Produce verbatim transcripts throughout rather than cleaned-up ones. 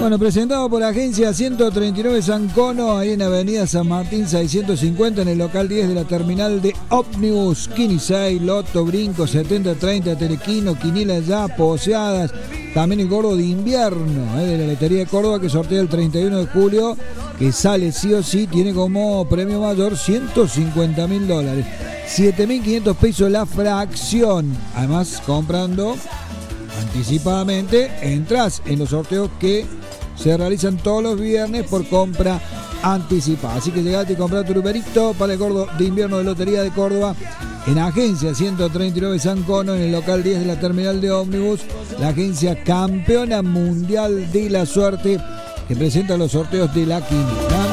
Bueno, presentado por Agencia ciento treinta y nueve San Cono, ahí en Avenida San Martín seiscientos cincuenta, en el local diez de la terminal de ómnibus. Quini seis, Loto, Brinco, setenta treinta, Telequino, Quinila ya, Poseadas. También el gordo de invierno, eh, de la Lotería de Córdoba, que sortea el treinta y uno de julio, que sale sí o sí, tiene como premio mayor ciento cincuenta mil dólares. siete mil quinientos pesos la fracción. Además, comprando anticipadamente, entras en los sorteos que se realizan todos los viernes por compra anticipada. Así que llegate y comprá tu numerito para el gordo de invierno de Lotería de Córdoba en Agencia ciento treinta y nueve San Cono, en el local diez de la terminal de ómnibus, la agencia campeona mundial de la suerte que presenta los sorteos de la quinta.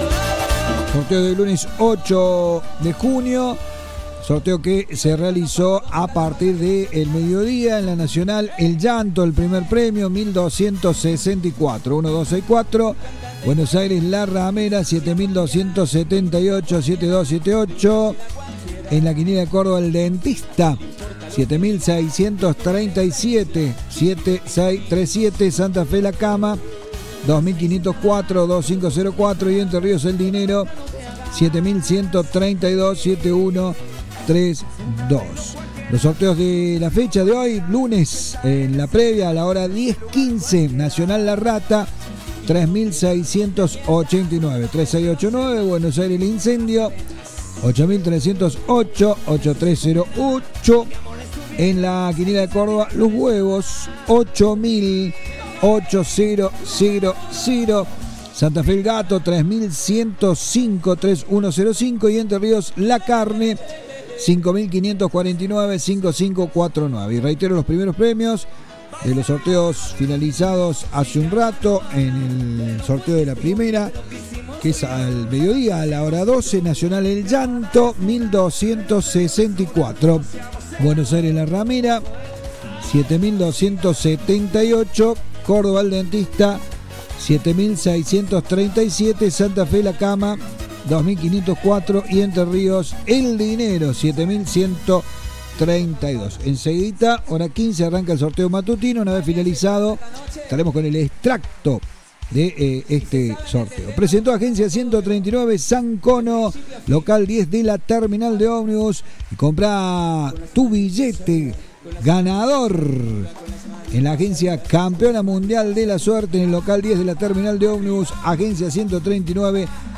Sorteo del lunes ocho de junio. Sorteo que se realizó a partir del mediodía en la Nacional El Llanto, el primer premio, mil doscientos sesenta y cuatro, uno dos seis cuatro. Buenos Aires La Ramera, siete mil doscientos setenta y ocho, siete dos siete ocho. En la Quiniela de Córdoba El Dentista, siete mil seiscientos treinta y siete, siete seis tres siete. Santa Fe La Cama, dos mil quinientos cuatro, dos cinco cero cuatro. Y Entre Ríos El Dinero, siete mil ciento treinta y dos, siete uno tres dos. Los sorteos de la fecha de hoy, lunes, en la previa a la hora diez quince, Nacional La Rata, tres mil seiscientos ochenta y nueve, tres seis ocho nueve. Buenos Aires El Incendio, ocho mil trescientos ocho, ocho tres cero ocho. En la Quiniela de Córdoba, Los Huevos, ocho mil, ocho cero cero cero. Santa Fe El Gato, tres mil ciento cinco, tres uno cero cinco. Y Entre Ríos La Carne, cinco mil quinientos cuarenta y nueve, cinco cinco cuatro nueve. Y reitero los primeros premios de los sorteos finalizados hace un rato. En el sorteo de la primera, que es al mediodía, a la hora doce, Nacional El Llanto, mil doscientos sesenta y cuatro. Buenos Aires La Ramera, siete mil doscientos setenta y ocho. Córdoba El Dentista, siete mil seiscientos treinta y siete. Santa Fe La Cama, dos mil quinientos cuatro. Y Entre Ríos El Dinero, siete mil ciento treinta y dos. Enseguida, hora quince, arranca el sorteo matutino. Una vez finalizado, estaremos con el extracto de eh, este sorteo. Presentó Agencia ciento treinta y nueve San Cono, local diez de la terminal de ómnibus, y compra tu billete ganador en la agencia campeona mundial de la suerte, en el local diez de la terminal de ómnibus, Agencia ciento treinta y nueve